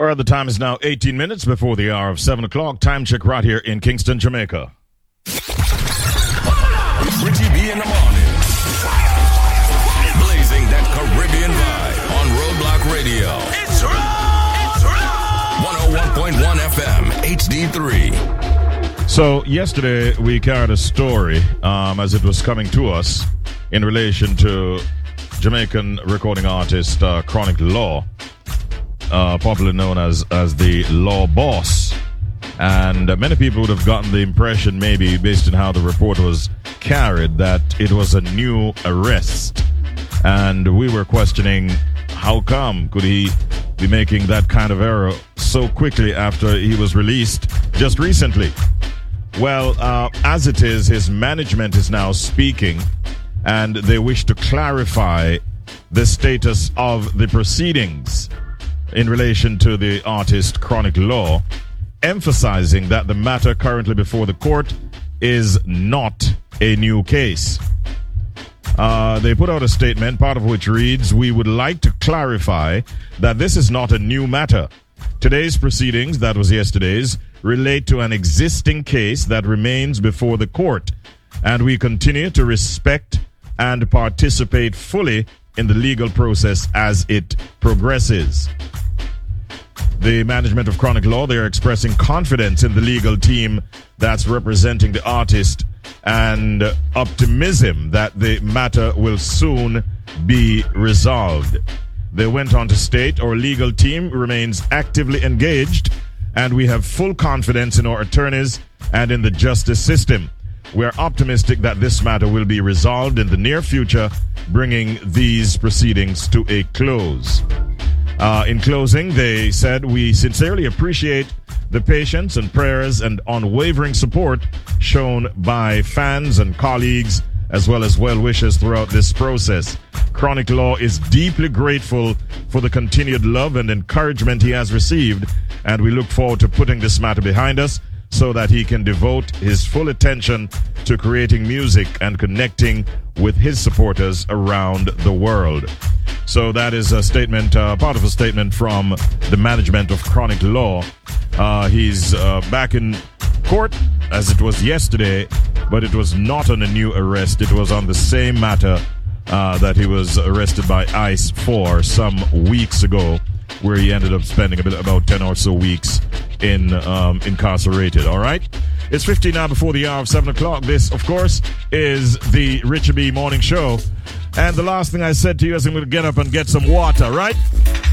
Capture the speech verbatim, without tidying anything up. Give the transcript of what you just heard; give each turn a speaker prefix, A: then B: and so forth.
A: All right, the time is now eighteen minutes before the hour of seven o'clock. Time check right here in Kingston, Jamaica.
B: Richie B in the morning. Blazing that Caribbean vibe on Roadblock Radio. It's wrong! It's wrong! one oh one point one F M, H D three.
A: So yesterday we carried a story um, as it was coming to us in relation to Jamaican recording artist uh, Chronic Law, uh, popularly known as, as the Law Boss. And uh, many people would have gotten the impression, maybe based on how the report was carried, that it was a new arrest. And we were questioning, how come could he be making that kind of error so quickly after he was released just recently? Well, uh, as it is, his management is now speaking, and they wish to clarify the status of the proceedings in relation to the artist Chronic Law, emphasizing that the matter currently before the court is not a new case. Uh, they put out a statement, part of which reads, "We would like to clarify that this is not a new matter. Today's proceedings," that was yesterday's, "relate to an existing case that remains before the court, and we continue to respect and participate fully in the legal process as it progresses." The management of Chronic Law, they are expressing confidence in the legal team that's representing the artist and optimism that the matter will soon be resolved. They went on to state, "Our legal team remains actively engaged, and we have full confidence in our attorneys and in the justice system. We are optimistic that this matter will be resolved in the near future, bringing these proceedings to a close." Uh, in closing, they said, "We sincerely appreciate the patience and prayers and unwavering support shown by fans and colleagues, as well as well-wishers throughout this process. Chronic Law is deeply grateful for the continued love and encouragement he has received, and we look forward to putting this matter behind us so that he can devote his full attention to creating music and connecting with his supporters around the world." So that is a statement, uh, part of a statement from the management of Chronic Law. Uh, he's uh, back in court as it was yesterday, but it was not on a new arrest. It was on the same matter uh, that he was arrested by ICE for some weeks ago, where he ended up spending a bit, about ten or so weeks in um, incarcerated. All right? It's fifteen now before the hour of seven o'clock. This, of course, is the Richie B Morning Show. And the last thing I said to you is I'm going to get up and get some water, right?